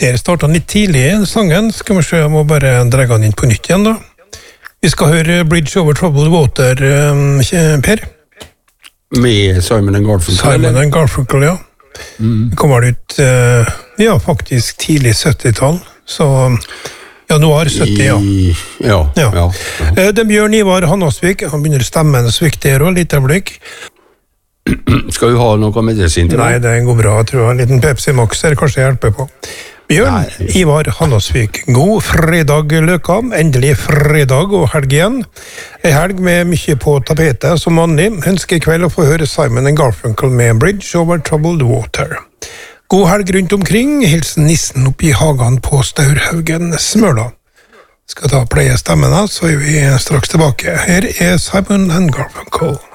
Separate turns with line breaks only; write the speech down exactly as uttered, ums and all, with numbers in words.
Der startet han litt tidlig i sangen. Skal vi se, jeg må bare dra han inn på nytt igjen da. Vi skal høre Bridge Over Troubled Water, Per.
Med Simon and Garfunkel?
Simon and Garfunkel, ja. Mm. Det kommer ut, ja, faktisk tidlig syttitall, så januar sytti, ja.
I, ja, ja. ja, ja.
Det er Bjørn Ivar Handasvik, han begynner stemmen å svikte her og litt øyeblikk.
Skal du ha noe medisin til det?
Nei, det går bra, jeg tror en liten Pepsi Max her kanskje hjelper på. Bjørn Nei. Ivar Handasvik, god fredag Løka, endelig fredag og helg igjen. En helg med mye på tapetet som vanlig. Ønsker i kveld å få høre Simon and Garfunkel med Bridge Over Troubled Water. God helg rundt omkring, hilsen nissen opp i hagen på Staurhaugen Smøla. Skal ta pleie stemmen, så er vi straks tilbake. Her er Simon and Garfunkel.